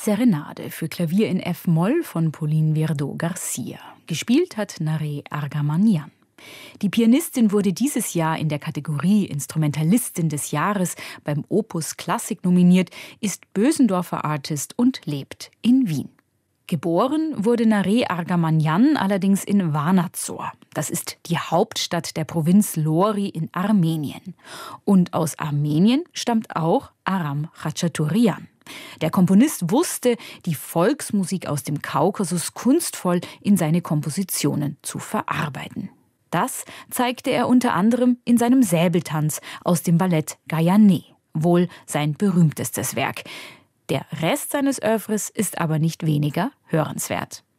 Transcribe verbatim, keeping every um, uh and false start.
Serenade für Klavier in F-Moll von Pauline Viardot-Garcia. Gespielt hat Nareh Argamanyan. Die Pianistin wurde dieses Jahr in der Kategorie Instrumentalistin des Jahres beim Opus Klassik nominiert, ist Bösendorfer Artist und lebt in Wien. Geboren wurde Nareh Argamanyan allerdings in Vanadzor. Das ist die Hauptstadt der Provinz Lori in Armenien. Und aus Armenien stammt auch Aram Khachaturian. Der Komponist wusste, die Volksmusik aus dem Kaukasus kunstvoll in seine Kompositionen zu verarbeiten. Das zeigte er unter anderem in seinem Säbeltanz aus dem Ballett Gayane, wohl sein berühmtestes Werk. Der Rest seines Œuvres ist aber nicht weniger hörenswert.